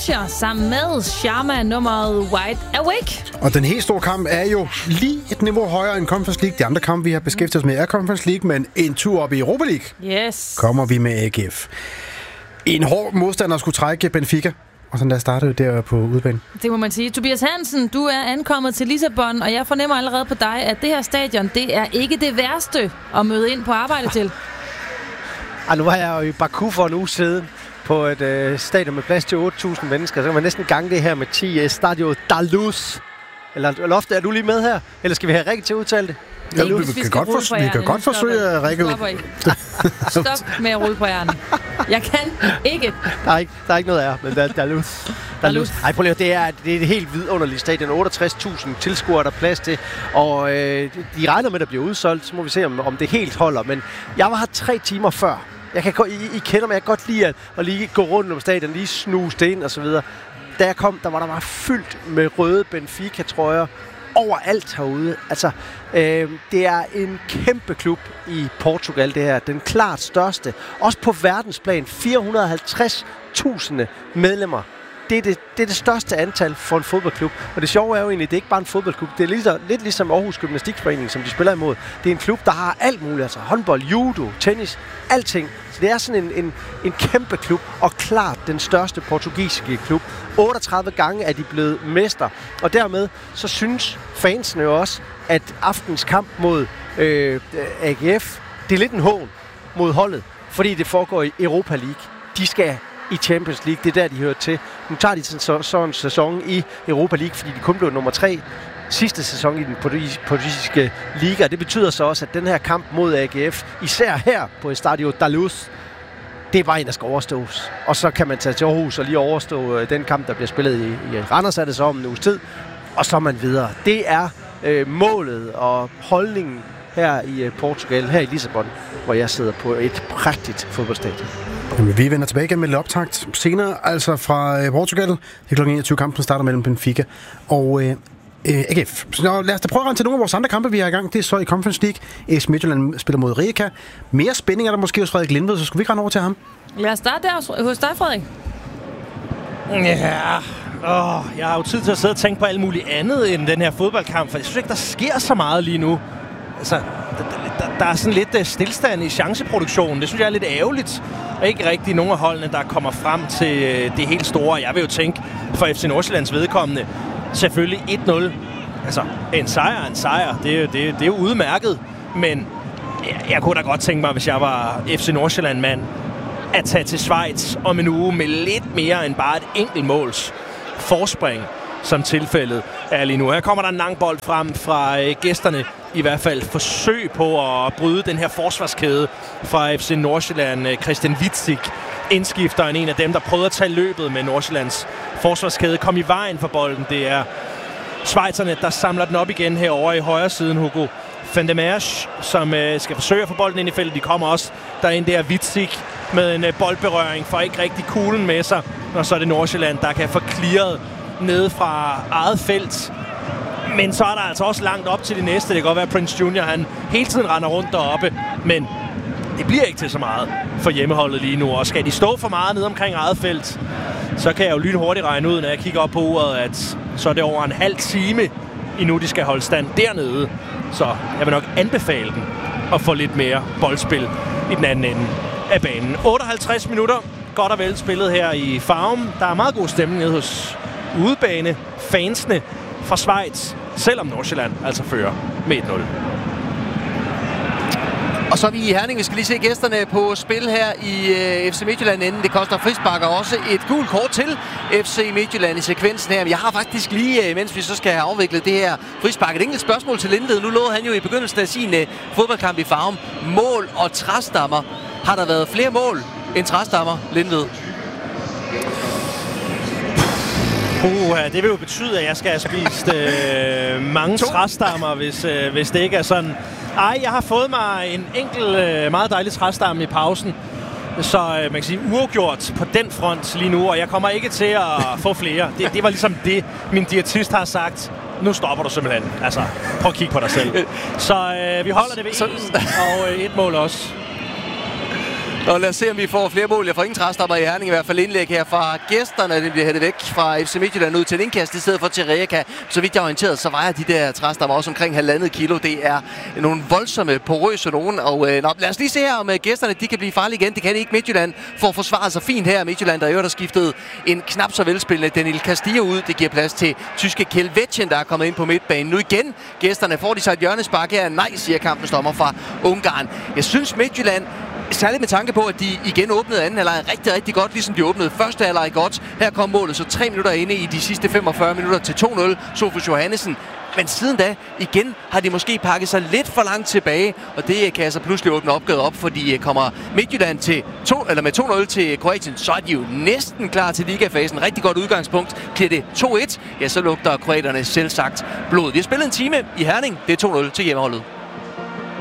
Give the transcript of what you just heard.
Pleasure sammen med Sharma nummeret Wide Awake. Og den helt store kamp er jo lige et niveau højere end Conference League. De andre kampe, vi har beskæftiget os med, er Conference League, men en tur op i Europa League. Yes. Kommer vi med AGF. En hård modstander skulle trække Benfica. Og sådan der startede der på udebane. Det må man sige. Tobias Hansen, du er ankommet til Lissabon, og jeg fornemmer allerede på dig, at det her stadion, det er ikke det værste at møde ind på arbejde til. Nu var jeg jo i Baku for en uge siden på et stadion med plads til 8.000 mennesker. Så kan man næsten gange det her med 10 Stadio Daluz. Eller Lofte, er du lige med her? Eller skal vi have Rikke til at udtale det? Ja, vi kan godt forsøge at række ud. Stop med at rulle på hjernen. Jeg kan ikke. Der er ikke noget af, men Daluz. Ej, prøv lige, det er et helt vidunderligt stadion. 68.000 tilskuere, der er plads til. Og de regner med, at der bliver udsolgt. Så må vi se, om det helt holder. Men jeg var her 3 timer før. I kender mig, jeg kan godt lide at lige gå rundt om stadion, lige snuse det ind og så videre. Da jeg kom, der var der fyldt med røde Benfica-trøjer overalt herude. Altså, det er en kæmpe klub i Portugal, det her. Den klart største. Også på verdensplan. 450.000 medlemmer. Det er det største antal for en fodboldklub. Og det sjove er jo egentlig, det er ikke bare en fodboldklub. Det er lidt ligesom Aarhus Gymnastikforening, som de spiller imod. Det er en klub, der har alt muligt. Altså håndbold, judo, tennis, alting. Så det er sådan en kæmpe klub, og klart den største portugisiske klub. 38 gange er de blevet mester. Og dermed så synes fansene jo også, at aftens kamp mod AGF, det er lidt en hån mod holdet, fordi det foregår i Europa League. De skal i Champions League, det er der, de hører til. Nu tager de sådan en sæson i Europa League, fordi de kun blev nummer 3 sidste sæson i den portugisiske liga. Det betyder så også, at den her kamp mod AGF, især her på Stadio Daluz, det er bare en, der skal overstås. Og så kan man tage til Aarhus og lige overstå den kamp, der bliver spillet i Randers, er det så om en uges tid. Og så er man videre. Det er målet og holdningen her i Portugal, her i Lissabon, hvor jeg sidder på et prægtigt fodboldstadion. Jamen, vi vender tilbage igen med lidt optakt senere, altså fra Portugal. Det er kl. 21, kampen starter mellem Benfica og AGF. Så lad os da prøve at rende til nogle af vores andre kampe, vi har i gang. Det er så i Conference League. AS Midtjylland spiller mod Rijeka. Mere spænding er der måske hos Frederik Lindved, så skulle vi ikke rende over til ham? Lad os starte der hos dig, Frederik. Ja, jeg har jo tid til at sidde og tænke på alt muligt andet end den her fodboldkamp, for jeg synes ikke, der sker så meget lige nu. Altså, der er sådan lidt stillstand i chanceproduktionen. Det synes jeg er lidt ærgerligt. Og ikke rigtig nogen af holdene, der kommer frem til det helt store. Jeg vil jo tænke, for FC Nordsjællands vedkommende, selvfølgelig 1-0. Altså, en sejr. Det er jo udmærket. Men jeg kunne da godt tænke mig, hvis jeg var FC Nordsjælland-mand, at tage til Schweiz om en uge med lidt mere end bare et enkelt måls forspring, som tilfældet er lige nu. Her kommer der en lang bold frem fra gæsterne. I hvert fald forsøg på at bryde den her forsvarskæde fra FC Nordsjælland. Christian Witzig, indskifteren, en af dem, der prøvede at tage løbet med Nordsjællands forsvarskæde, kom i vejen for bolden. Det er schweizerne, der samler den op igen herovre i højre siden. Hugo van der Merch, som skal forsøge at få bolden ind i feltet. De kommer også derind der. Witzig med en boldberøring, for ikke rigtig kuglen med sig. Og så er det Nordsjælland, der kan få clearet nede fra eget felt. Men så er der altså også langt op til det næste. Det kan godt være, at Prince Junior, han hele tiden render rundt deroppe. Men det bliver ikke til så meget for hjemmeholdet lige nu. Og skal de stå for meget nede omkring eget felt, så kan jeg jo lynhurtigt regne ud, når jeg kigger op på uret, at så er det over en halv time endnu, de skal holde stand dernede. Så jeg vil nok anbefale dem at få lidt mere boldspil i den anden ende af banen. 58 minutter. Godt og vel spillet her i Farum. Der er meget god stemning nede hos udebane. Fansene fra Schweiz, selvom Nordsjælland altså fører med 1-0. Og så er vi i Herning. Vi skal lige se gæsterne på spil her i FC Midtjylland inden. Det koster frispark og også et gult kort til FC Midtjylland i sekvensen her. Men jeg har faktisk lige, mens vi så skal have afviklet det her frispark, et enkelt spørgsmål til Lindved. Nu lovede han jo i begyndelsen af sin fodboldkamp i Farum mål og træstammer. Har der været flere mål end træstammer, Lindved? Det vil jo betyde, at jeg skal have spist mange træstammer, hvis det ikke er sådan. Ej, jeg har fået mig en enkelt meget dejlig træstamme i pausen. Så man kan sige uafgjort på den front lige nu, og jeg kommer ikke til at få flere. Det var ligesom det, min diætist har sagt. Nu stopper du simpelthen. Altså, prøv at kigge på dig selv. Så vi holder det ved 1, og et mål også. Og lad os se, om vi får flere mål. Jeg får ingen træstopper i Herning, i hvert fald indlæg her fra gæsterne. Det bliver hættet væk fra FC Midtjylland ud til et indkast i stedet for til Rijeka. Så vidt jeg er orienteret, så vejer de der træstopper også omkring 1,5 kilo. Det er nogle voldsomme, porøse nogen. Og lad os lige se her, om gæsterne de kan blive farlige igen. Det kan de ikke. Midtjylland får forsvaret sig fint her. Midtjylland, der i øvrigt har skiftet en knap så velspillende Daniel Castillo ud. Det giver plads til tyske Kelvetjen, der er kommet ind på midtbanen. Nu igen, gæsterne får de sig et hjørnespark her. Nej, siger kampens dommer fra Ungarn. Jeg synes Midtjylland, særligt med tanke på, at de igen åbnede anden halvleg rigtig, rigtig godt, ligesom de åbnede første halvleg godt. Her kom målet så 3 minutter inde i de sidste 45 minutter til 2-0. Sofus Johannesen. Men siden da, igen, har de måske pakket sig lidt for langt tilbage, og det kan altså pludselig åbne opgøret op, fordi kommer Midtjylland til med 2-0 til Kroatien, så er de jo næsten klar til ligafasen. Rigtig godt udgangspunkt. Bliver det 2-1, ja, så lugter kroaterne selvsagt blod. Vi har spillet en time i Herning. Det er 2-0 til hjemmeholdet.